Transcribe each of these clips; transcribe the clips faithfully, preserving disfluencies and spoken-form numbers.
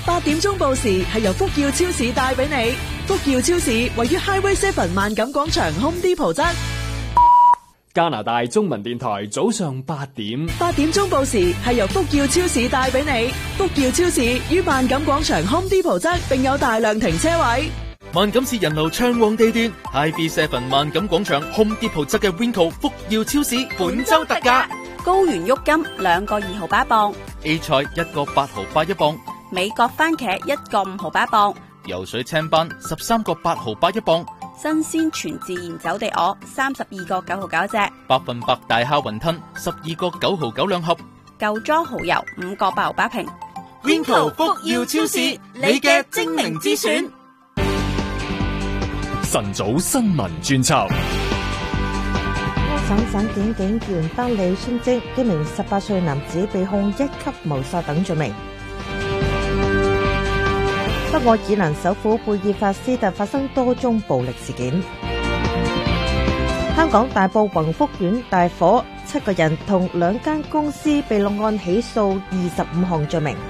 八點鐘報時係由福耀超市帶俾你。福耀超市位於 Highway Seven 萬錦廣場 Home Depot 側。 加拿大中文電台早上八點。 八點鐘報時係由福耀超市帶俾你。福耀超市於萬錦廣場 Home Depot 側，並有大量停車位。 萬錦市人流暢旺地段 ，Highway Seven 萬錦廣場 Home Depot 側嘅 Winco 福耀超市本周特價： 高原郁金兩個二毫八一磅 ，A 菜一個八毫八一磅， 美國番茄一個五毫八一磅， 游水青斑十三個八毫八一磅。 新鮮全自然走地鵝三十二個九毫九隻， 百分百大蝦雲吞十二個九毫九兩盒， 舊裝蠔油五個八毫八瓶。 Winco 福耀超市，你嘅精明之選。 晨早新聞專輯。 省省警警員巴里殉職，一名十八歲男子被控一級謀殺等罪名。北愛爾蘭首府貝爾法斯特發生多宗暴力事件。香港大埔宏福苑大火，七個人同兩間公司被落案起訴二十五項罪名。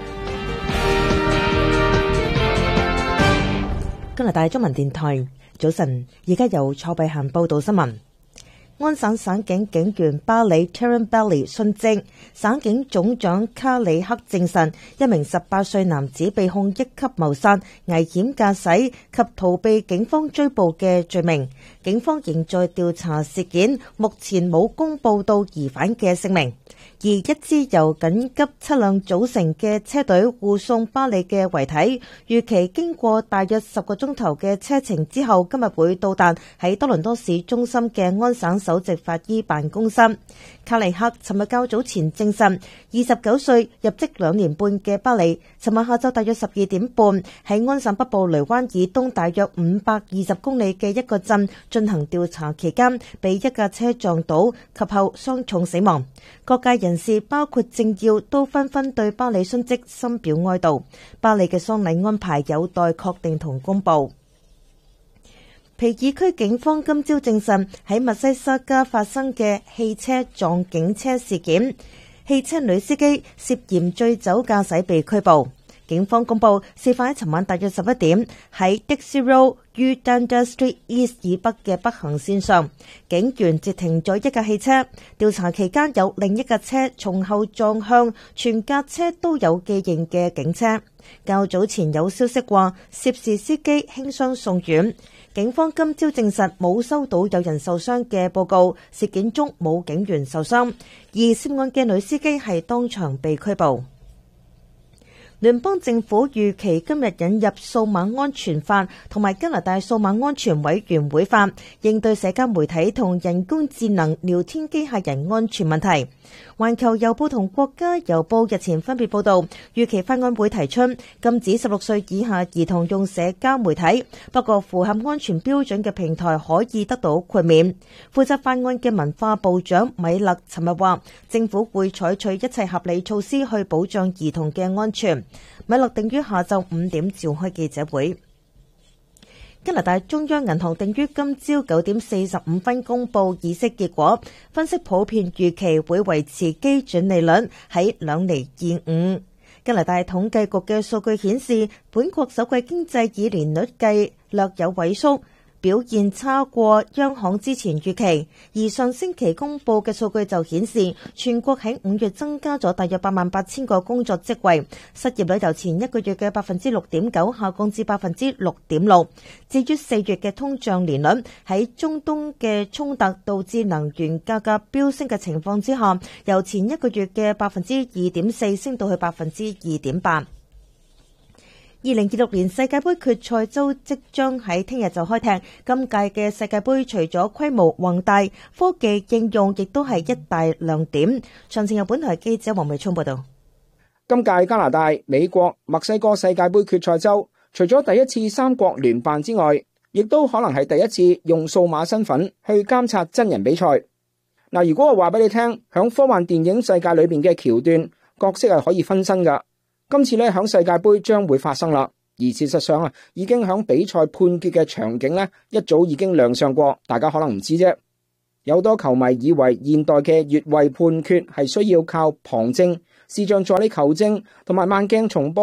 加拿大中文電台早晨，而家由蔡碧嫻報道新聞。安省省警警員巴里 Taran Belly 殉職，省警總長卡里克證實，一名十八歲男子被控一級謀殺、危險駕駛及逃避警方追捕嘅罪名。警方仍在調查事件，目前冇公布到疑犯嘅姓名。而一支由緊急七輛組成嘅車隊護送巴里嘅遺體，預期經過大約十個鐘頭嘅車程之後，今日會到達喺多倫多市中心嘅安省首席法醫辦公室。卡利克尋日較早前證實，二十九歲入職兩年半嘅巴里，尋日下晝大約十二點半喺安省北部雷灣以東大約五百二十公里嘅一個鎮進行調查期間，被一架車撞倒，及後傷重死亡。各界人士包括政要都紛紛對巴里殉職深表哀悼。巴里嘅喪禮安排有待確定同公佈。皮爾區警方今朝證實喺密西沙加發生嘅汽車撞警車事件，汽車女司機涉嫌醉酒駕駛被拘捕。警方公布，事發喺尋晚大約十一點，喺 Dixie Road 於 Dundas Street East 以北嘅北行線上，警員截停咗一架汽車。調查期間有另一架車從後撞向全架車都有記認嘅警車。較早前有消息話涉事司機輕傷送院。警方今朝證實冇收到有人受傷嘅報告，事件中冇警員受傷，而涉案嘅女司機係當場被拘捕。聯邦政府預期今日引入數碼安全法同埋加拿大數碼安全委員會法，應對社交媒體同人工智能聊天機械人安全問題。環球郵報同國家郵報日前分別報道，預期法案會提出禁止十六歲以下兒童用社交媒體，不過符合安全標準嘅平台可以得到豁免。負責法案嘅文化部長米勒尋日話，政府會採取一切合理措施去保障兒童嘅安全。米勒定於下晝五點召開記者會。加拿大中央銀行定於今朝九點四十五分公佈議息結果，分析普遍預期會維持基準利率喺兩厘二五。加拿大統計局嘅數據顯示，本國首季經濟以年率計略有萎縮，表現差過央行之前預期，而上星期公佈嘅數據就顯示，全國喺五月增加咗大約八萬八千個工作職位，失業率由前一個月嘅百分之六點九下降至百分之六點六。至於四月嘅通脹年率，喺中東嘅衝突導致能源價格飆升嘅情況之下，由前一個月嘅百分之二點四升到去百分之二點八。二零二六年世界盃決賽周即將喺聽日就開踢。今屆嘅世界盃除咗規模宏大，科技應用亦都係一大亮點。詳情由本台記者黃美聰報道。 今屆加拿大、美國、墨西哥世界盃決賽周，除咗第一次三國聯辦之外，亦都可能係第一次用數碼身份去監察真人比賽。嗱，如果我話俾你聽，響科幻電影世界裏邊嘅橋段角色係可以分身噶。今次咧響世界盃將會發生啦，而事實上啊，已經響比賽判決嘅場景咧一早已經亮相過，大家可能唔知啫。有多球迷以為現代嘅越位判決係需要靠旁證、視像助理球證同埋慢鏡重播，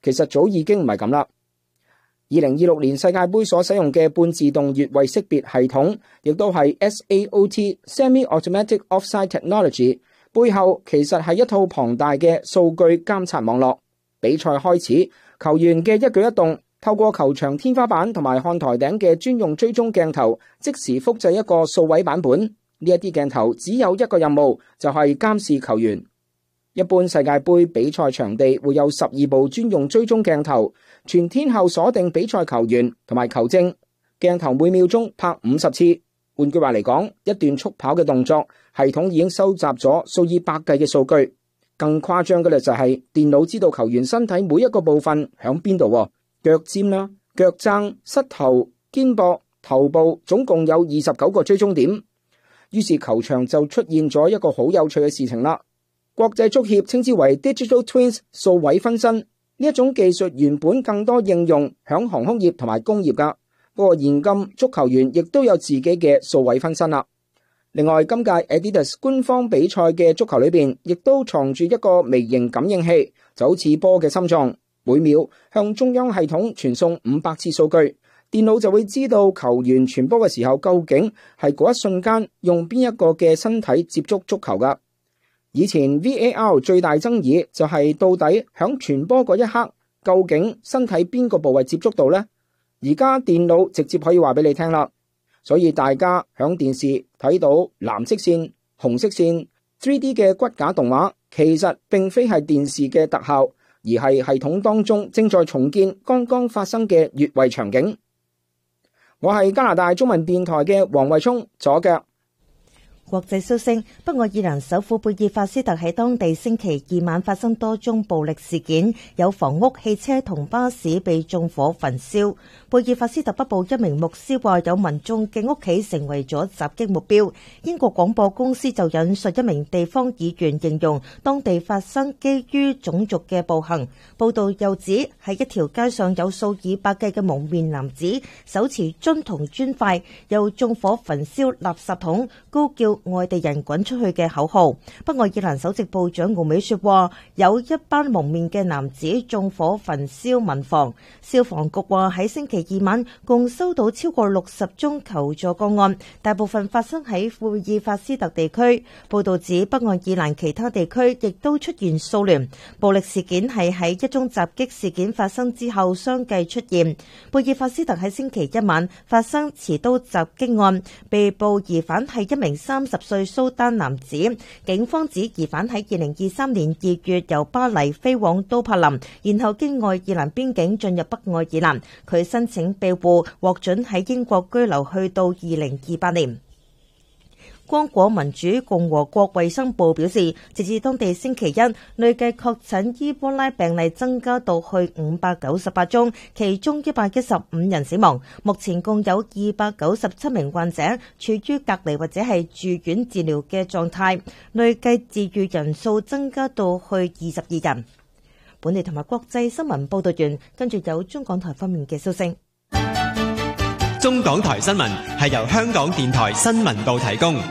其實早已經唔係咁啦。二零二六年世界盃所使用嘅半自動越位識別系統，亦都係 S A O T Semi-Automatic Offside Technology， 背後其實係一套龐大嘅數據監察網絡。比賽開始，球員嘅一舉一動，透過球場天花板同埋看台頂嘅專用追蹤鏡頭，即時複製一個數位版本。呢一啲鏡頭只有一個任務，就係監視球員。一般世界盃比賽場地會有十二部專用追蹤鏡頭，全天候鎖定比賽球員同埋球證。鏡頭每秒鐘拍五十次。換句話嚟講，一段速跑嘅動作，系統已經收集咗數以百計嘅數據。更誇張嘅咧就係電腦知道球員身體每一個部分響邊度，腳尖啦、腳踭、膝頭、肩膊、頭部，總共有二十九個追蹤點。於是球場就出現咗一個好有趣嘅事情啦。國際足協稱之為 Digital Twins 數位分身，呢一種技術原本更多應用響航空業同埋工業噶，不過現今足球員亦都有自己嘅數位分身啦。另外，今屆 Adidas 官方比賽嘅足球裏邊，亦都藏住一個微型感應器，就好似波嘅心臟，每秒向中央系統傳送五百次數據，電腦就會知道球員傳波嘅時候究竟係嗰一瞬間用邊一個嘅身體接觸足球噶。以前 V A R 最大爭議就係到底響傳波嗰一刻，究竟身體邊個部位接觸到呢？而家電腦直接可以話俾你聽啦，所以大家響電視睇到藍色線、紅色線、三 D 嘅骨架動畫，其實並非係電視嘅特效，而係系統當中正在重建剛剛發生嘅越位場景。我係加拿大中文電台嘅黃慧聰，左腳。 國際消息，北愛爾蘭首府貝爾法斯特喺當地星期二晚發生多宗暴力事件，有房屋、汽車同巴士被縱火焚燒。貝爾法斯特北部一名牧師話，有民眾嘅屋企成為咗襲擊目標。英國廣播公司就引述一名地方議員形容當地發生基於種族嘅暴行。報道又指喺一條街上有數以百計嘅蒙面男子手持樽同磚塊，又縱火焚燒垃圾桶，高叫外地人滾出去嘅口號。北愛爾蘭首席部長奧美說話，有一班蒙面嘅男子縱火焚燒民房。消防局話喺星期二晚共收到超過六十宗求助個案，大部分發生喺貝爾法斯特地區。報道指北愛爾蘭其他地區亦都出現騷亂。暴力事件係喺一宗襲擊事件發生之後相繼出現。貝爾法斯特喺星期一晚發生持刀襲擊案，被捕疑犯係一名三十歲蘇丹男子。警方指疑犯喺二零二三年二月由巴黎飛往都柏林，然後經愛爾蘭邊境進入北愛爾蘭。佢申請庇護，獲准喺英國居留去到二零二八年。剛果民主共和國衛生部表示，截至當地星期一，累計確診伊波拉病例增加到去五百九十八宗，其中一百一十五人死亡。目前共有二百九十七名患者處於隔離或者係住院治療嘅狀態，累計治癒人數增加到去二十二人。本地同埋國際新聞報道完，跟住有中港台方面嘅消息。 中港台新聞係由香港電台新聞部提供。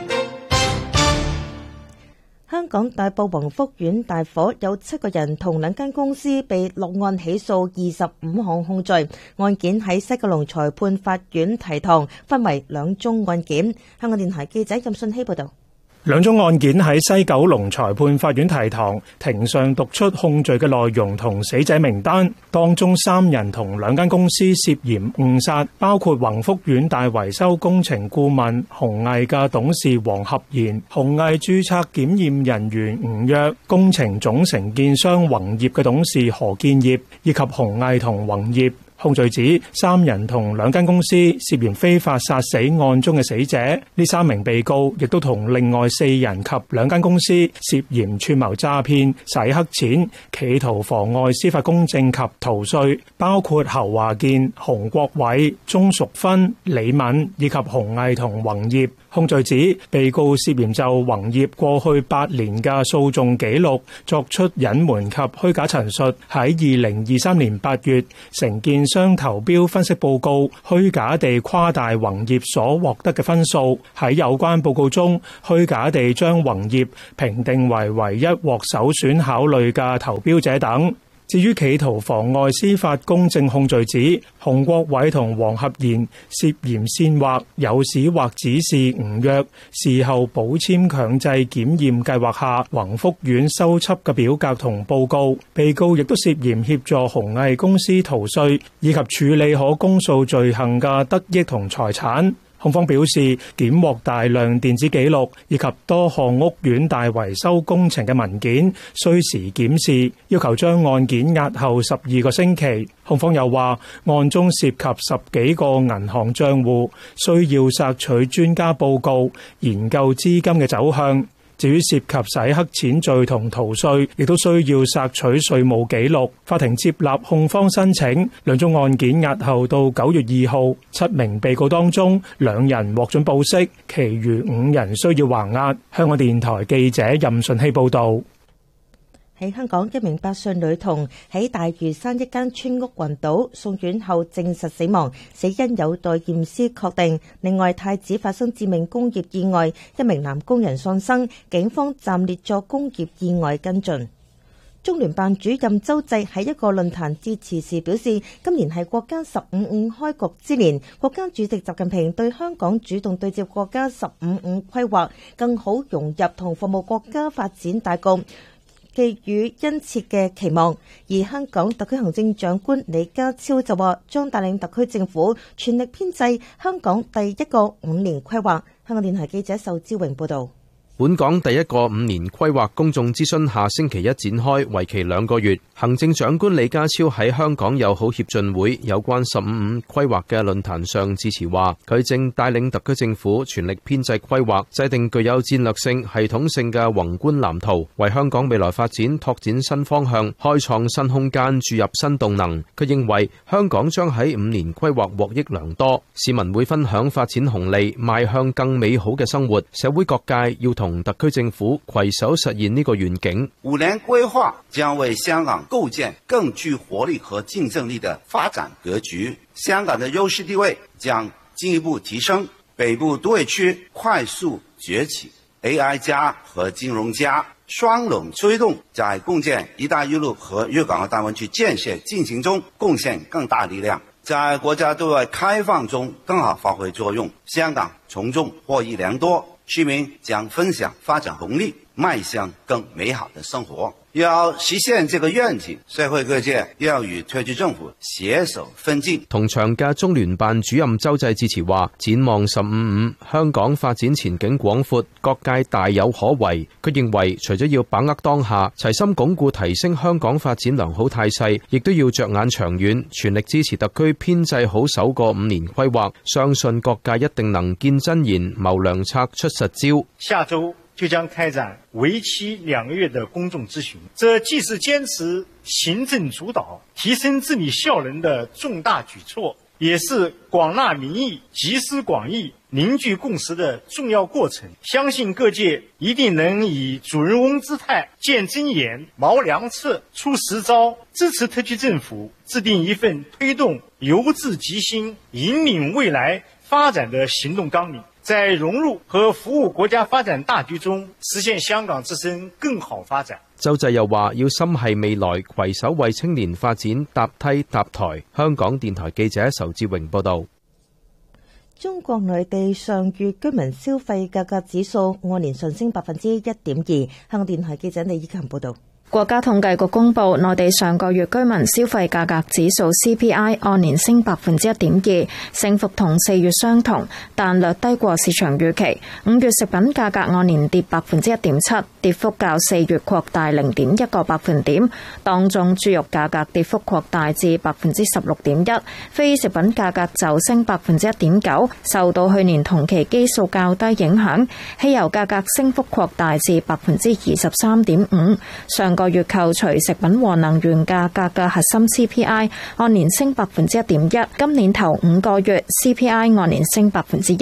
香港大埔宏福苑大火，有七個人同兩間公司被落案起訴二十五項控罪，案件喺西九龍裁判法院提堂，分為兩宗案件。香港電台記者任信希報道。 兩宗案件喺西九龍裁判法院提堂，庭上讀出控罪嘅內容同死者名單，當中三人同兩間公司涉嫌誤殺，包括宏福苑大維修工程顧問鴻毅嘅董事黃合賢、鴻毅註冊檢驗人員吳躍、工程總承建商宏業嘅董事何建業，以及鴻毅同宏業。控罪指三人同兩間公司涉嫌非法殺死案中嘅死者，呢三名被告亦都同另外四人及兩間公司涉嫌串謀詐騙、洗黑錢、企圖妨礙司法公正及逃稅，包括侯華健、洪國偉、鍾淑芬、李敏以及鴻毅同宏業。控罪指被告涉嫌就宏業過去八年嘅訴訟記錄作出隱瞞及虛假陳述，喺二零二三年八月承建商投標分析報告虛假地誇大宏業所獲得嘅分數，喺有關報告中虛假地將宏業評定為唯一獲首選考慮嘅投標者等。 至於企圖妨礙司法公正控罪指，洪國偉同黃合賢涉嫌煽惑、誘使或指示吳躍事後補簽強制檢驗計劃下宏福苑收輯嘅表格同報告，被告亦都涉嫌協助紅藝公司逃稅以及處理可公訴罪行嘅得益同財產。控方表示，檢獲大量電子記錄以及多項屋苑大維修工程嘅文件，需時檢視，要求將案件押後十二個星期。控方又話，案中涉及十幾個銀行帳戶，需要索取專家報告，研究資金嘅走向。至於涉及洗黑錢罪同逃稅，亦都需要索取稅務記錄。法庭接納控方申請，兩宗案件押後到九月二號。七名被告當中，兩人獲准保釋，其餘五人需要還押。香港電台記者任順希報導。 喺香港，一名八歲女童喺大嶼山一間村屋暈倒，送院後證實死亡，死因有待驗屍確定。另外，太子發生致命工業意外，一名男工人喪生，警方暫列作工業意外跟進。中聯辦主任周濟喺一個論壇致辭時表示，今年係國家十五五開局之年，國家主席習近平對香港主動對接國家十五五規劃，更好融入同服務國家發展大局，寄予殷切嘅期望。而香港特區行政長官李家超就話，將帶領特區政府全力編製香港第一個五年規劃。香港電台記者仇志榮報導。 本港第一個五年規劃公眾諮詢下星期一展開，為期兩個月。行政長官李家超喺香港友好協進會有關十五五規劃嘅論壇上致辭話，佢正帶領特區政府全力編製規劃，制定具有戰略性、系統性嘅宏觀藍圖，為香港未來發展拓展新方向，開創新空間，注入新動能。佢認為香港將喺五年規劃獲益良多，市民會分享發展紅利，邁向更美好嘅生活。社會各界要同特區政府攜手實現呢個願景。 五年規劃將為香港構建更具活力和競爭力的發展格局，香港的優勢地位將進一步提升，北部都會區快速崛起 ，A I 加和金融加雙輪推動，在共建“一帶一路”和粵港澳大灣區建設進行中貢獻更大力量，在國家對外開放中更好發揮作用，香港從中獲益良多。市民將分享發展紅利，邁向更美好的生活。要實現這個願景，社會各界要與特區政府攜手奮進。 同場嘅中聯辦主任周濟致辭話，展望十五五，香港發展前景廣闊，各界大有可為。佢認為，除咗要把握當下，齊心鞏固提升香港發展良好態勢，亦都要着眼長遠，全力支持特區編製好首個五年規劃。相信各界一定能見真言，謀良策，出實招。 下周就將開展為期兩個月的公眾諮詢，這既是堅持行政主導、提升治理效能的重大舉措，也是廣納民意、集思廣益、凝聚共識的重要過程。相信各界一定能以主人翁姿態，見真言、謀良策、出實招，支持特區政府制定一份推動由治及興、引領未來發展的行動綱領，在融入和服務國家發展大局中，實現香港自身更好發展。 周濟又話，要心繫未來，攜手為青年發展搭梯搭台。香港電台記者仇志榮報道。 中國內地上月居民消費價格指數按年上升百分之一點二。香港電台記者李以琴報道。 國家統計局公布，內地上個月居民消費價格指數 C P I 按年升百分之一點二，升幅同四月相同，但略低過市場預期。五月食品價格按年跌百分之一點七，跌幅較四月擴大零點一個百分點。當中豬肉價格跌幅擴大至百分之十六點一，非食品價格就升百分之一點九，受到去年同期基數較低影響。汽油價格升幅擴大至百分之二十三點五。上個月扣除食品和能源價格嘅核心 C P I 按年升百分之一點一，今年頭五個月 C P I 按年升百分之一。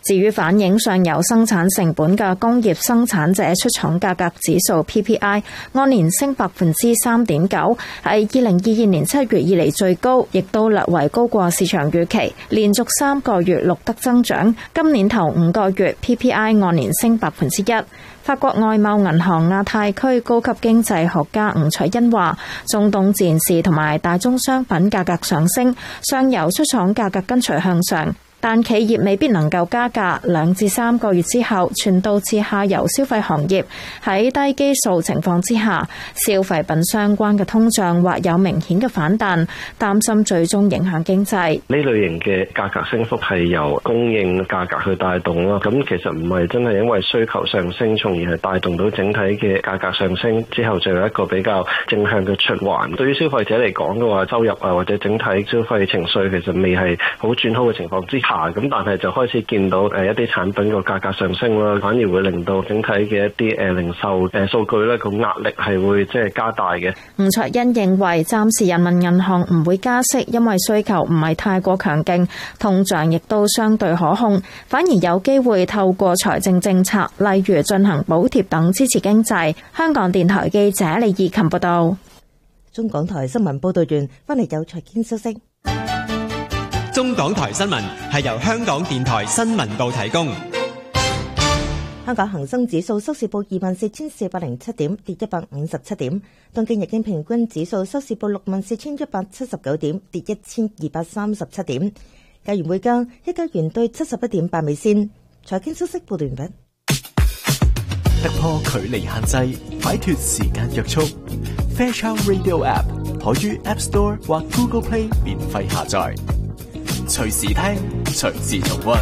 至於反映上游生產成本嘅工業生產者出廠價格指數 P P I 按年升百分之三點九，係二零二二年七月以嚟最高，亦都略為高過市場預期，連續三個月錄得增長。今年頭五個月 P P I 按年升百分之一。法國外貿銀行亞太區高級經濟學家吳卓恩話，中東戰事同埋大宗商品價格上升，上游出廠價格跟隨向上，但企業未必能夠加價，兩至三個月之後傳導至下游消費行業。喺低基數情況之下，消費品相關嘅通脹或有明顯嘅反彈，擔心最終影響經濟。 呢類型嘅價格升幅係由供應價格去帶動咯，咁其實唔係真係因為需求上升，從而係帶動到整體嘅價格上升之後就有一個比較正向嘅循環。對於消費者嚟講嘅話，收入啊或者整體消費情緒其實未係好轉好嘅情況之下。咁但係就開始見到誒一啲產品個價格上升啦，反而會令到整體嘅一啲誒零售誒數據咧個壓力係會即係加大嘅。 吳卓恩認為暫時人民銀行唔會加息，因為需求唔係太過強勁，通脹亦都相對可控，反而有機會透過財政政策，例如進行補貼等支持經濟。香港電台記者李義琴報道。 中港台新聞報道完，翻嚟有財經消息。 中港台新聞係由香港電台新聞部提供。 香港恒生指數收市報二萬四千四百零七點，跌一百五十七點。東京日經平均指數收市報六萬四千一百七十九點，跌一千二百三十七點。加元匯價一加元兌七十一點八美仙。財經消息報道完畢。 突破距離限制，擺脫時間約束。Fairchild Radio App 可於 App Store 或 Google Play 免費下載。隨時聽，隨時重溫。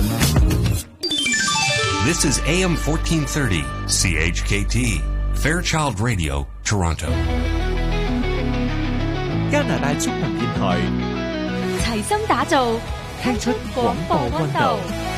This is A M fourteen thirty C H K T Fairchild Radio Toronto。 加拿大中文電台， 齊心打造，聽出廣播溫度。